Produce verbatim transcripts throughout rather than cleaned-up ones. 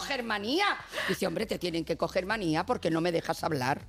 coger manía. Dice, hombre, te tienen que coger manía porque no me dejas hablar.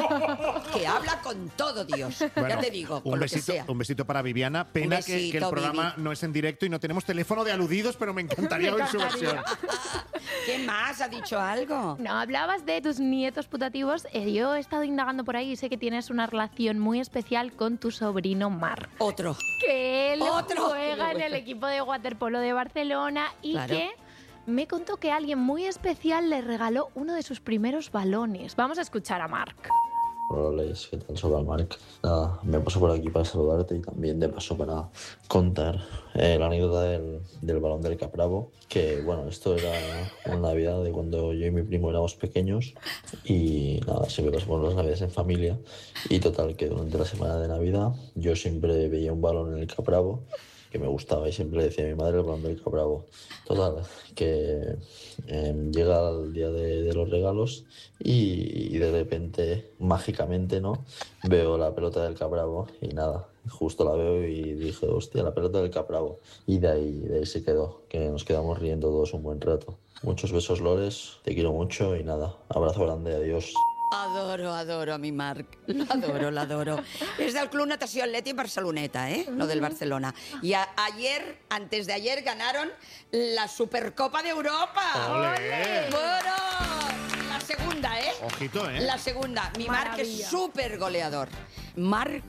Que habla con todo, Dios. Bueno, ya te digo, con un lo besito, que sea. un besito para Viviana. Pena besito, que, que el programa Vivi. no es en directo y no tenemos teléfono de aludidos, pero me encantaría Me oír su encantaría. versión. ¿Qué más? ¿Ha dicho algo? No, hablabas de tus nietos putativos. Eh, yo he estado indagando por ahí y sé que tienes una relación muy especial con tu sobrino Marc. Otro. Que él Otro. juega en el equipo de waterpolo de Barcelona y Claro. que me contó que alguien muy especial le regaló uno de sus primeros balones. Vamos a escuchar a Marc. Hola, Alex, ¿qué tal? Soy el Marc. Nada, me paso por aquí para saludarte y también de paso para contar eh, la anécdota del, del balón del Capravo, que bueno, esto era una Navidad de cuando yo y mi primo éramos pequeños y nada, siempre pasamos las Navidades en familia y total que durante la semana de Navidad yo siempre veía un balón en el Capravo que me gustaba y siempre le decía a mi madre el balón del Capravo. Total, que eh, llega el día de, de los regalos y, y de repente, mágicamente, ¿no? Veo la pelota del Capravo y nada, justo la veo y dije, hostia, la pelota del Capravo. Y de ahí, de ahí se quedó, que nos quedamos riendo todos un buen rato. Muchos besos, Lores, te quiero mucho y nada, abrazo grande, adiós. Adoro, adoro a mi Marc. Lo adoro, lo adoro. És del Club Natació Atlètic Barceloneta, ¿eh? Lo del Barcelona. Y a- ayer, antes de ayer, ganaron la Supercopa de Europa. ¡Ole! Bueno, la segunda, ¿eh? Ojito, ¿eh? La segunda. Mi Marc es Maravilla. súper goleador. Marc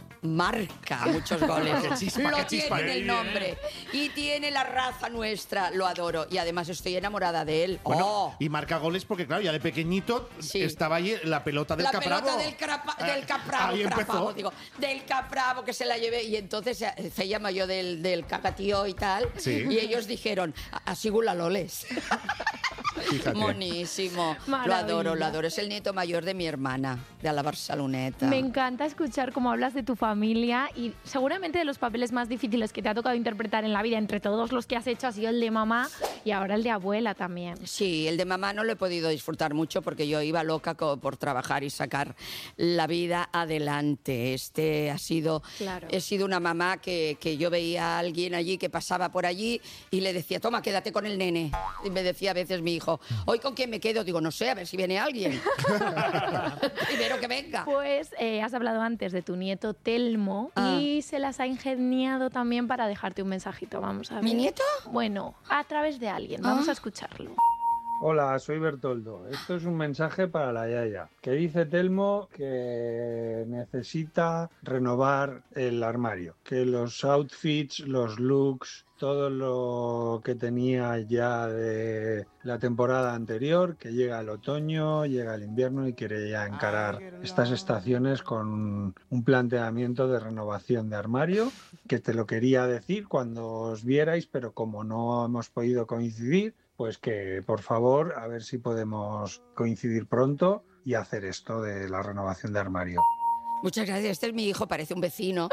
marca muchos goles. Qué chispa, lo qué chispa. tiene en el Qué nombre. Y tiene la raza nuestra. Lo adoro. Y además estoy enamorada de él. Bueno, ¡Oh! y marca goles porque, claro, ya de pequeñito Sí. estaba allí la pelota del la Capravo. pelota del, crapa, del Eh, Capravo, ahí empezó. Capravo, digo, del Capravo que se la llevé y entonces eh, se llama yo del, del cagatío y tal Sí. y ellos dijeron, así gula loles. Fíjate. Monísimo. Lo Maravilla. adoro, lo adoro. Es el nieto mayor de mi hermana, de la Barceloneta. Me encanta escuchar cómo hablas de tu familia y seguramente de los papeles más difíciles que te ha tocado interpretar en la vida, entre todos los que has hecho, ha sido el de mamá y ahora el de abuela también. Sí, el de mamá no lo he podido disfrutar mucho porque yo iba loca co- por trabajar y sacar la vida adelante. Este ha sido, Claro. he sido una mamá que, que yo veía a alguien allí que pasaba por allí y le decía, toma, quédate con el nene. Y me decía a veces mi hijo, ¿hoy con quién me quedo? Digo, no sé, a ver si viene alguien. Primero que venga. Pues eh, has hablado antes de tu nieto Telmo Ah. y se las ha ingeniado también para dejarte un mensajito. Vamos a ver. ¿Mi nieto? Bueno, a través de alguien. Vamos Ah. a escucharlo. Hola, soy Bertoldo. Esto es un mensaje para la Yaya, que dice Telmo que necesita renovar el armario, que los outfits, los looks, todo lo que tenía ya de la temporada anterior, que llega el otoño, llega el invierno y quiere ya encarar estas estaciones con un planteamiento de renovación de armario, que te lo quería decir cuando os vierais, pero como no hemos podido coincidir, pues que por favor a ver si podemos coincidir pronto y hacer esto de la renovación de armario. Muchas gracias. Este es mi hijo, parece un vecino.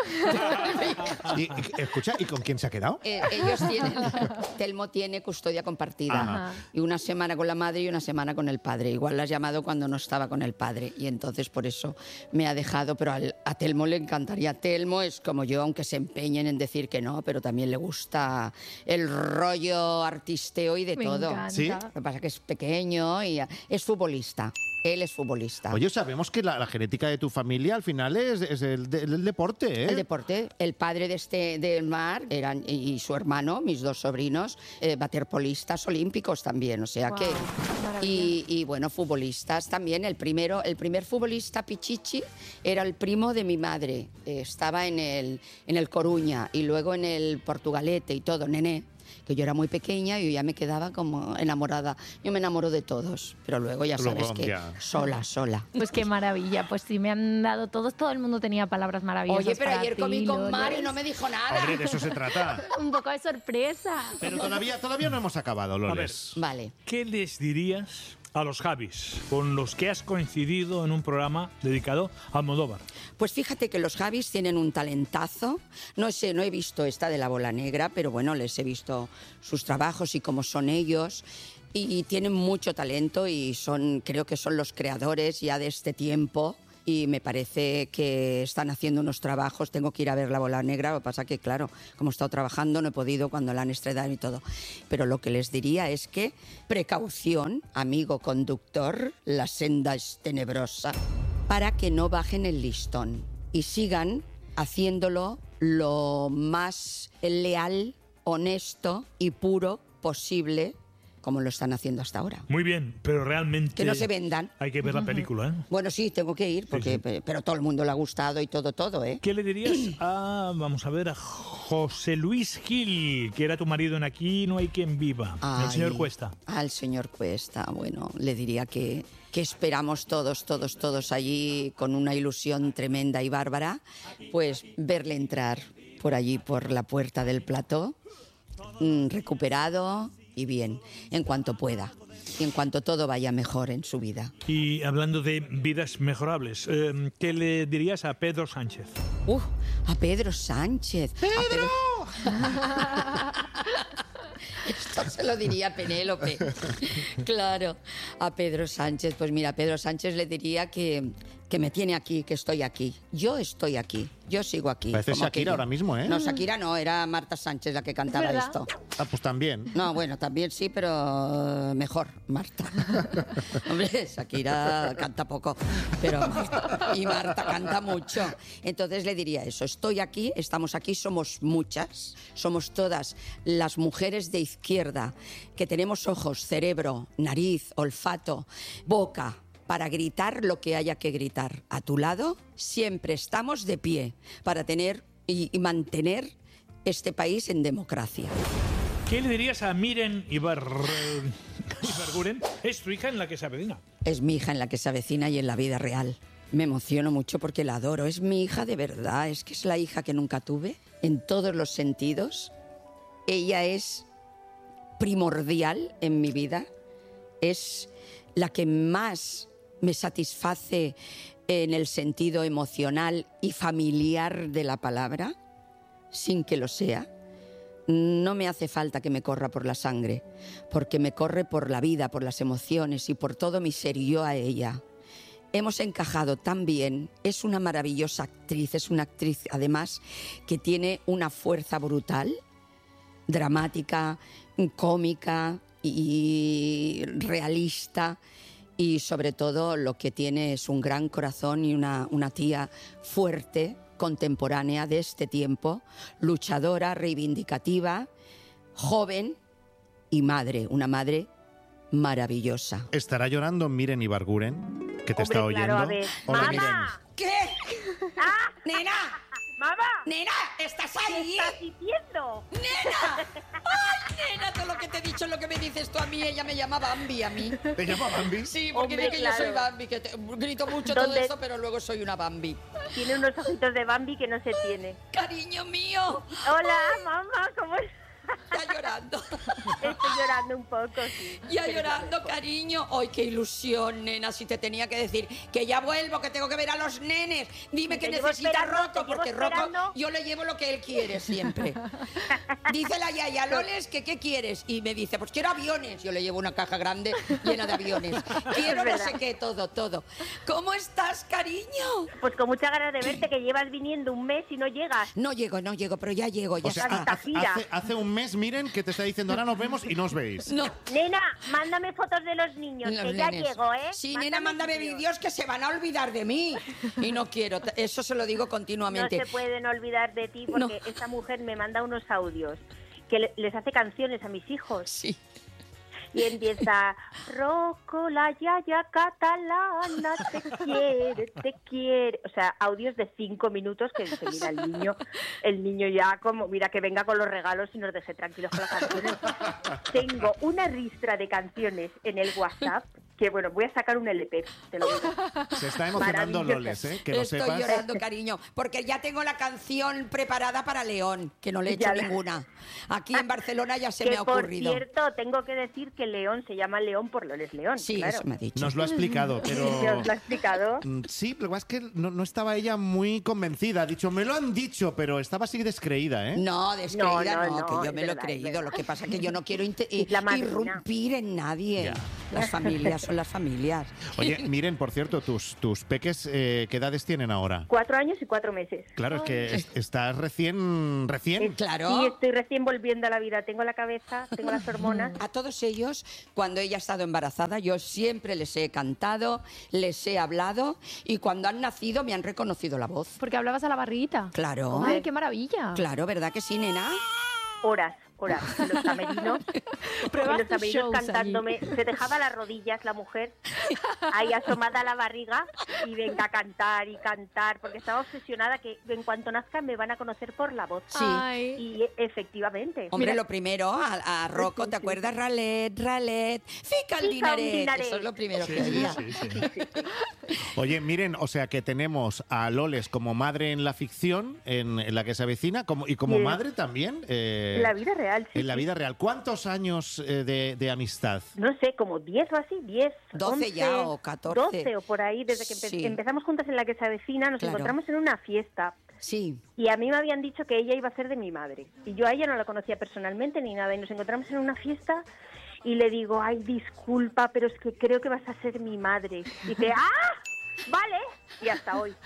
Y, y- escucha, ¿y con quién se ha quedado? Eh, ellos tienen, Telmo tiene custodia compartida. Ajá. Y una semana con la madre y una semana con el padre. Igual la has llamado cuando no estaba con el padre. Y entonces por eso me ha dejado. Pero al- a Telmo le encantaría. Telmo es como yo, aunque se empeñen en decir que no, pero también le gusta el rollo artisteo y de Me todo. encanta. ¿Sí? Lo que pasa es que es pequeño y es futbolista. Él es futbolista. Oye, sabemos que la, la genética de tu familia al final es, es el, de- el deporte, ¿eh? El deporte, el padre de este del Mar eran, y, y su hermano, mis dos sobrinos, eh, waterpolistas olímpicos también, o sea Guau, que maravilla. y, y bueno, futbolistas también. El primero, el primer futbolista Pichichi era el primo de mi madre, eh, estaba en el en el Coruña y luego en el Portugalete y todo, Nené. Que yo era muy pequeña y yo ya me quedaba como enamorada. Yo me enamoro de todos, pero luego ya Luego, sabes que ya. sola, sola. Pues qué maravilla, pues sí me han dado todos, todo el mundo tenía palabras maravillosas. Oye, pero para ayer ti, comí con Loles. Mar y no me dijo nada. Hombre, de eso se trata. Un poco de sorpresa. Pero todavía, todavía no hemos acabado, ver. Loles. Vale. ¿Qué les dirías a los Javis con los que has coincidido en un programa dedicado a Almodóvar? Pues fíjate que los Javis tienen un talentazo. No sé, no he visto esta de la bola negra, pero bueno, les he visto sus trabajos y cómo son ellos. Y tienen mucho talento y son, creo que son los creadores ya de este tiempo y me parece que están haciendo unos trabajos. Tengo que ir a ver La Bola Negra, lo que pasa que, claro, como he estado trabajando no he podido cuando la han estrenado y todo. Pero lo que les diría es que precaución, amigo conductor, la senda es tenebrosa, para que no bajen el listón y sigan haciéndolo lo más leal, honesto y puro posible, como lo están haciendo hasta ahora. Muy bien, pero realmente... Que no se vendan. Hay que ver la película, ¿eh? Bueno, sí, tengo que ir, porque, Sí, sí. pero todo el mundo le ha gustado y todo, todo, ¿eh? ¿Qué le dirías a, vamos a ver, a José Luis Gil, que era tu marido en Aquí no hay quien viva? El Ay, señor Cuesta. Al señor Cuesta, bueno, le diría que, que esperamos todos, todos, todos allí con una ilusión tremenda y bárbara, pues verle entrar por allí, por la puerta del plató, mm, recuperado y bien, en cuanto pueda, y en cuanto todo vaya mejor en su vida. Y hablando de vidas mejorables, eh, ¿qué le dirías a Pedro Sánchez? ¡Uh! A Pedro Sánchez. ¡Pedro! A Pedro... Esto se lo diría Penélope. Claro, a Pedro Sánchez. Pues mira, a Pedro Sánchez le diría que, que me tiene aquí, que estoy aquí. Yo estoy aquí, yo sigo aquí. Parece como Shakira aquello. ahora mismo, ¿eh? No, Shakira no, era Marta Sánchez la que cantaba ¿Verdad? esto. Ah, pues también. No, bueno, también sí, pero mejor, Marta. Hombre, Shakira canta poco, pero Marta, y Marta canta mucho. Entonces le diría eso, estoy aquí, estamos aquí, somos muchas, somos todas las mujeres de izquierda que tenemos ojos, cerebro, nariz, olfato, boca, para gritar lo que haya que gritar. A tu lado siempre estamos de pie para tener y, y mantener este país en democracia. ¿Qué le dirías a Miren Ibar... Ibarguren? Es tu hija en la que se avecina. Es mi hija en la que se avecina y en la vida real. Me emociono mucho porque la adoro. Es mi hija de verdad. Es que es la hija que nunca tuve en todos los sentidos. Ella es primordial en mi vida. Es la que más me satisface en el sentido emocional y familiar de la palabra, sin que lo sea. No me hace falta que me corra por la sangre, porque me corre por la vida, por las emociones y por todo mi ser y yo a ella. Hemos encajado tan bien, es una maravillosa actriz, es una actriz además que tiene una fuerza brutal, dramática, cómica y realista, y sobre todo lo que tiene es un gran corazón y una, una tía fuerte, contemporánea de este tiempo, luchadora, reivindicativa, joven y madre, una madre maravillosa. ¿Estará llorando Miren Ibarguren, que te Hombre, está oyendo? claro, a ver. Hola, ¡Mamá! Miren. ¿Qué? ¡Ah! ¡Nena! ¡Mamá! ¡Nena! ¿Estás ¿Qué ahí? estás diciendo? ¡Nena! ¡Ay, nena! Todo lo que te he dicho es lo que me dices tú a mí. Ella me llama Bambi a mí. ¿Te llama Bambi? Sí, porque Hombre, dice que claro. yo soy Bambi, que te- grito mucho todo ¿Dónde? eso, pero luego soy una Bambi. Tiene unos ojitos de Bambi que no se tiene. ¡Cariño mío! Hola, mamá, ¿cómo estás? Ya llorando. Estoy llorando un poco, sí. Ya Pero llorando, cariño. ¡Ay, qué ilusión, nena! Si te tenía que decir que ya vuelvo, que tengo que ver a los nenes. Dime que Te llevo necesita esperando, te Rocco, llevo porque Rocco esperando. yo le llevo lo que él quiere siempre. Dice la yaya, Loles, que qué quieres. Y me dice, pues quiero aviones. Yo le llevo una caja grande llena de aviones. Quiero no verdad. sé qué, todo, todo. ¿Cómo estás, cariño? Pues con muchas ganas de verte, que llevas viniendo un mes y no llegas. No llego, no llego, pero ya llego, ya O sea, está. Esta hace, gira. hace- hace un mes, Miren, que te está diciendo, ahora nos vemos y no os veis. No. Nena, mándame fotos de los niños, Los que ya nenes. llego, ¿eh? Sí, nena, mándame vídeos que se van a olvidar de mí. Y no quiero, eso se lo digo No continuamente. se pueden olvidar de ti porque No. esta mujer me manda unos audios que le- les hace canciones a mis hijos. Sí. Y empieza, Rocco, la yaya catalana, te quiere, te quiere. O sea, audios de cinco minutos que se mira el niño, el niño ya como, mira que venga con los regalos y nos deje tranquilos con las canciones. Tengo una ristra de canciones en el WhatsApp que, bueno, voy a sacar un L P, te lo digo. Se está emocionando Maravilloso. Loles, ¿eh? Que lo Estoy sepas. llorando, cariño, porque ya tengo la canción preparada para León, que no le he hecho Ya la- ninguna. Aquí en Barcelona ya se que me ha por ocurrido. cierto, tengo que decir que León se llama León por Loles León. Sí, claro. eso me ha dicho. Nos lo ha explicado, ¿Se pero... os lo ha explicado? Mm, Sí, pero es que no, no estaba ella muy convencida. Ha dicho, me lo han dicho, pero estaba así descreída, ¿eh? No, descreída No, no, no, que no, yo es me lo he verdad, es creído. verdad. Lo que pasa es que yo no quiero inte- Es la madrina. irrumpir en nadie. Ya. Las familias son las familias. Oye, miren, por cierto, tus, tus peques, eh, ¿qué edades tienen ahora? Cuatro años y cuatro meses. Claro, es que es- estás recién, recién. Claro. Y estoy recién volviendo a la vida. Tengo la cabeza, tengo las hormonas. A todos ellos, cuando ella ha estado embarazada, yo siempre les he cantado, les he hablado y cuando han nacido me han reconocido la voz. Porque hablabas a la barriguita. Claro. Ay, qué maravilla. Claro, ¿verdad que sí, nena? Horas, horas. En los camerinos. Pruebas en los tus camerinos shows cantándome. Se dejaba las rodillas la mujer, ahí asomada a la barriga, y venga a cantar y cantar, porque estaba obsesionada que en cuanto nazcan me van a conocer por la voz. Sí. Ay. Y e- efectivamente. Hombre, Mira- lo primero, a, a Rocco, Sí, ¿te sí. acuerdas? Ralet, Ralet, fica el Fica un dinaret. dinaret. Eso es lo primero que Sí, oía. sí, sí. Oye, miren, o sea que tenemos a Loles como madre en la ficción, en, en la que se avecina, como, y como Sí. madre también. eh, En la vida real, sí. En la sí. vida real. ¿Cuántos años eh, de, de amistad? No sé, como diez o así, diez. doce ya, once, o catorce. doce o por ahí, desde que empe- Sí. empezamos juntas en la que se avecina, nos Claro. encontramos en una fiesta. Sí. Y a mí me habían dicho que ella iba a ser de mi madre. Y yo a ella no la conocía personalmente ni nada. Y nos encontramos en una fiesta y le digo, ay, disculpa, pero es que creo que vas a ser mi madre. Y dice, ¡ah! Vale. Y hasta hoy.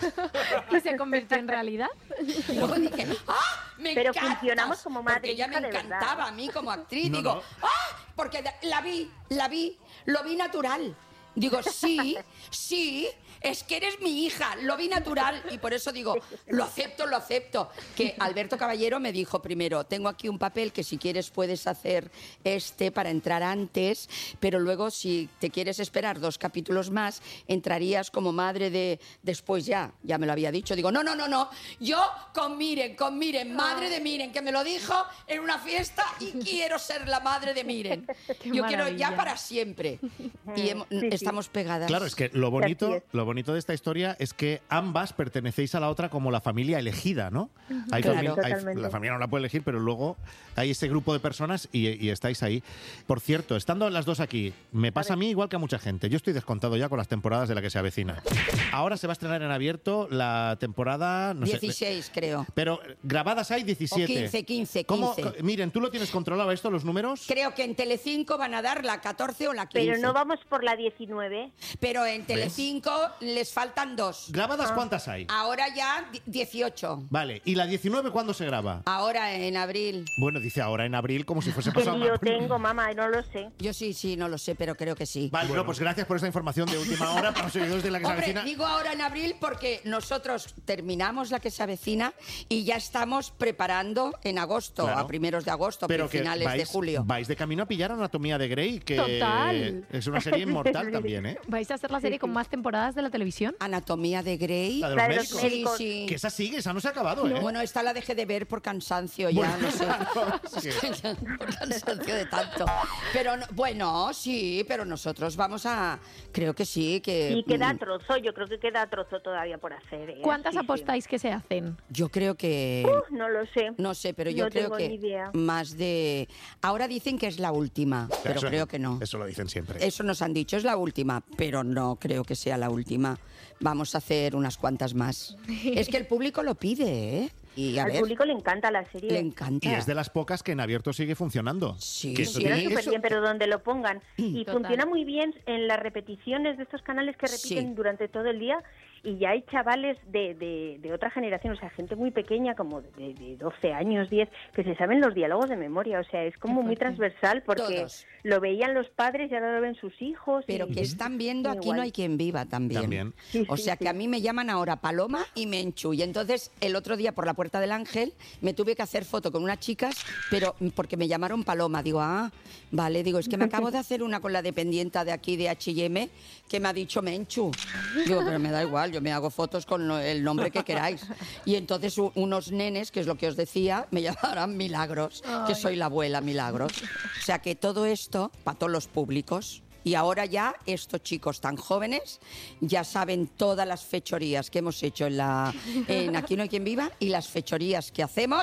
¿Y se convirtió en realidad? Y luego dije, ¡ah! ¡Me Pero encantas! funcionamos como madre Porque e ella me hija de verdad. encantaba a mí como actriz. No, Digo, no. ¡ah! Porque la vi, la vi, lo vi natural. Digo, sí, sí, es que eres mi hija, lo vi natural. Y por eso digo, lo acepto, lo acepto. Que Alberto Caballero me dijo primero, tengo aquí un papel que si quieres puedes hacer este para entrar antes, pero luego si te quieres esperar dos capítulos más, entrarías como madre de después ya. Ya me lo había dicho. Digo, no, no, no, no. Yo con Miren, con Miren, madre de Miren, que me lo dijo en una fiesta y quiero ser la madre de Miren. Qué Yo quiero ya maravilla. para siempre. Y hemo- Sí, sí. estamos pegadas. Claro, es que lo bonito, Así es. lo bonito de esta historia es que ambas pertenecéis a la otra como la familia elegida, ¿no? Hay Claro. fami- hay- Totalmente. la familia no la puede elegir, pero luego hay ese grupo de personas y, y estáis ahí. Por cierto, estando las dos aquí, me pasa a mí igual que a mucha gente. Yo estoy descontado ya con las temporadas de la que se avecina. Ahora se va a estrenar en abierto la temporada... No sé, dieciséis, creo. pero grabadas hay diecisiete. O quince, quince, ¿Cómo? quince. Miren, ¿tú lo tienes controlado esto, los números? Creo que en Telecinco van a dar la catorce o la quince. Pero no vamos por la diecinueve. Pero en Telecinco les faltan dos. ¿Grabadas cuántas hay? Ahora ya di- dieciocho. Vale, ¿y la diecinueve cuándo se graba? Ahora en abril. Bueno, dice ahora en abril como si fuese ¿Qué pasado. lío tengo, mamá? No lo sé. Yo sí, sí, no lo sé, pero creo que sí. Vale, bueno, pues gracias por esta información de última hora para los seguidores de la que se Hombre, avecina. digo ahora en abril porque nosotros terminamos la que se avecina y ya estamos preparando en agosto, Claro. a primeros de agosto, Pero a que finales vais, de julio. vais de camino a pillar Anatomía de Grey, que Total. es una serie inmortal también, ¿eh? ¿Vais a hacer la serie con más temporadas de la televisión? Anatomía de Grey. La de los La de los médicos. Sí, médicos. sí. Que esa sigue, esa no se ha acabado, ¿eh? Bueno, esta la dejé de ver por cansancio ya, no sé. Sí. Por cansancio de tanto. Pero no- bueno, sí, pero nosotros vamos a. Creo que sí, que. Y queda mm, trozo, yo creo que queda trozo todavía por hacer. ¿eh? ¿Cuántas Sí, sí. apostáis que se hacen? Yo creo que. Uh, no lo sé. No sé, pero yo No creo tengo que ni idea. más de. Ahora dicen que es la última, pero Eso- creo que no. Eso lo dicen siempre. Eso nos han dicho, es la última, pero no creo que sea la última. Vamos a hacer unas cuantas más. Es que el público lo pide, ¿eh? Y a Al ver, público le encanta la serie. le encanta. Y es de las pocas que en abierto sigue funcionando. Sí, Que eso sí. Funciona tiene- súper eso- bien, pero donde lo pongan. Y Total. funciona muy bien en las repeticiones de estos canales que repiten Sí. durante todo el día. Y ya hay chavales de, de, de otra generación, o sea, gente muy pequeña, como de, de doce años, diez, que se saben los diálogos de memoria. O sea, es como muy fuerte. transversal porque Todos. lo veían los padres y ahora lo ven sus hijos. Pero y- que están viendo Aquí igual. no hay quien viva también. También. Sí, O sí, sea sí. que a mí me llaman ahora Paloma y Menchu. Y entonces el otro día por la Puerta del Ángel me tuve que hacer foto con unas chicas, pero porque me llamaron Paloma. Digo, ah, vale, digo, es que me acabo de hacer una con la dependienta de aquí de H y M que me ha dicho Menchu. Digo, pero me da igual, yo me hago fotos con lo- el nombre que queráis. Y entonces u- unos nenes, que es lo que os decía, me llamarán Milagros, que soy la abuela Milagros. O sea que todo esto, para todos los públicos. Y ahora ya estos chicos tan jóvenes ya saben todas las fechorías que hemos hecho en, la, en Aquí no hay quien viva y las fechorías que hacemos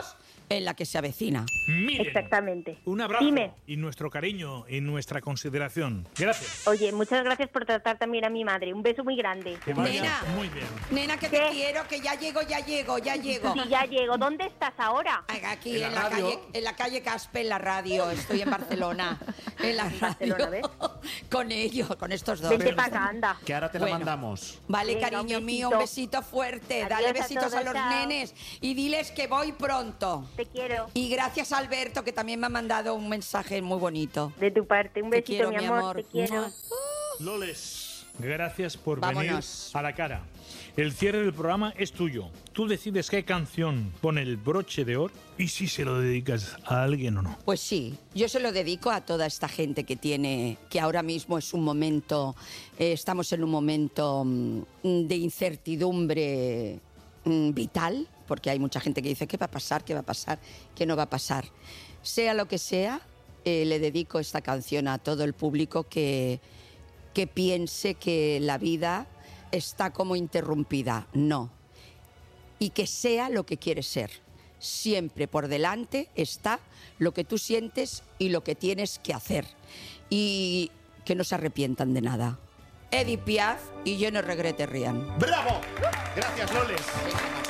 en la que se avecina. Miren, Exactamente. un abrazo Dime. y nuestro cariño y nuestra consideración. Gracias. Oye, muchas gracias por tratar también a mi madre. Un beso muy grande. Que vaya Nena. muy bien. Nena, que te ¿Qué? quiero, que ya llego, ya llego, ya llego. Sí, ya llego. ¿Dónde estás ahora? Aquí En en, la la radio. calle, en la calle Caspe, en la radio. Estoy en Barcelona. En la radio. Barcelona, ¿ves? Con ellos, con estos dos. Vente para acá, anda. Que ahora te la Bueno. mandamos. Vale, Venga, cariño un mío, un besito fuerte. Adiós Dale a besitos a, todos, los chao. nenes y diles que voy pronto. Te quiero. Y gracias a Alberto, que también me ha mandado un mensaje muy bonito. De tu parte. Un Te besito, quiero, mi mi amor. amor. Te quiero. Mua. Loles, gracias por Vámonos. venir a la cara. El cierre del programa es tuyo. Tú decides qué canción pone el broche de oro y si se lo dedicas a alguien o no. Pues sí, yo se lo dedico a toda esta gente que tiene, que ahora mismo es un momento, eh, estamos en un momento mm, de incertidumbre mm, vital, porque hay mucha gente que dice, ¿qué va a pasar? ¿Qué va a pasar? ¿Qué no va a pasar? Sea lo que sea, eh, le dedico esta canción a todo el público que, que piense que la vida está como interrumpida. No. Y que sea lo que quieres ser. Siempre por delante está lo que tú sientes y lo que tienes que hacer. Y que no se arrepientan de nada. Edith Piaf y Je ne regrette rien. ¡Bravo! Gracias, Loles.